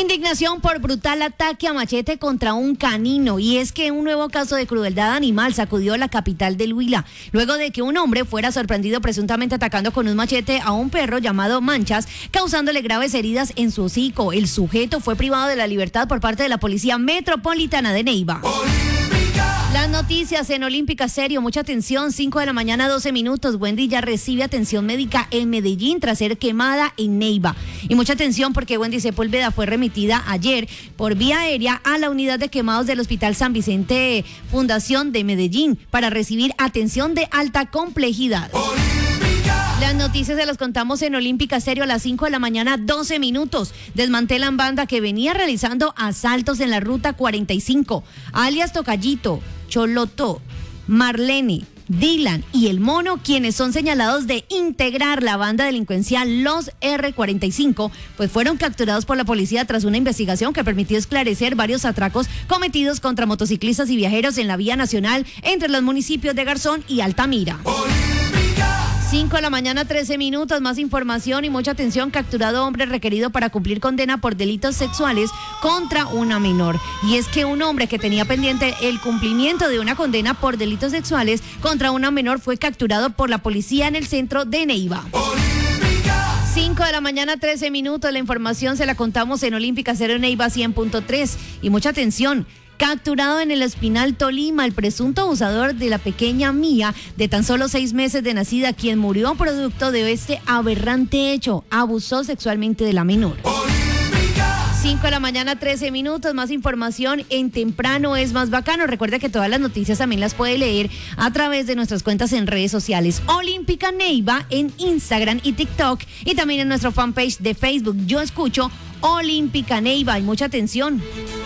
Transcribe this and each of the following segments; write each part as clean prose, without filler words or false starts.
Indignación por brutal ataque a machete contra un canino. Y es que un nuevo caso de crueldad animal sacudió la capital del Huila, luego de que un hombre fuera sorprendido presuntamente atacando con un machete a un perro llamado Manchas, causándole graves heridas en su hocico. El sujeto fue privado de la libertad por parte de la Policía Metropolitana de Neiva. Las noticias en Olímpica Serio, mucha atención, 5 de la mañana, 12 minutos. Wendy ya recibe atención médica en Medellín tras ser quemada en Neiva. Y mucha atención porque Wendy Sepúlveda fue remitida ayer por vía aérea a la unidad de quemados del Hospital San Vicente Fundación de Medellín para recibir atención de alta complejidad. Las noticias se las contamos en Olímpica Serio a las 5 de la mañana, 12 minutos. Desmantelan banda que venía realizando asaltos en la ruta 45. Alias Tocayito, Choloto, Marlene, Dylan y El Mono, quienes son señalados de integrar la banda delincuencial Los R45, pues fueron capturados por la policía tras una investigación que permitió esclarecer varios atracos cometidos contra motociclistas y viajeros en la vía nacional entre los municipios de Garzón y Altamira. 5 de la mañana, 13 minutos, más información y mucha atención. Capturado hombre requerido para cumplir condena por delitos sexuales contra una menor. Y es que un hombre que tenía pendiente el cumplimiento de una condena por delitos sexuales contra una menor fue capturado por la policía en el centro de Neiva. 5 de la mañana, 13 minutos, la información se la contamos en Olímpica Serio Neiva 100.3. Y mucha atención. Capturado en el Espinal, Tolima, el presunto abusador de la pequeña Mía, de tan solo 6 meses de nacida, quien murió producto de este aberrante hecho. Abusó sexualmente de la menor. 5 de la mañana, 13 minutos, más información en Temprano es Más Bacano. Recuerda que todas las noticias también las puede leer a través de nuestras cuentas en redes sociales. Olímpica Neiva en Instagram y TikTok, y también en nuestro fanpage de Facebook. Yo escucho Olímpica Neiva. Y mucha atención.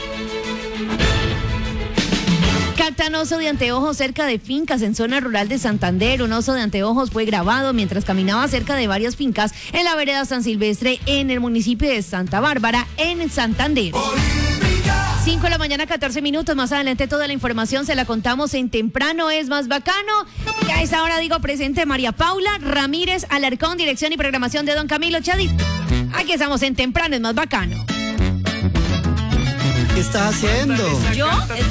Captan oso de anteojos cerca de fincas en zona rural de Santander. Un oso de anteojos fue grabado mientras caminaba cerca de varias fincas en la vereda San Silvestre en el municipio de Santa Bárbara, en Santander. 5 de la mañana, 14 minutos. Más adelante toda la información se la contamos en Temprano es Más Bacano. Y a esta hora digo presente María Paula Ramírez Alarcón, dirección y programación de Don Camilo Chadit. Aquí estamos en Temprano es Más Bacano. ¿Qué estás haciendo? Yo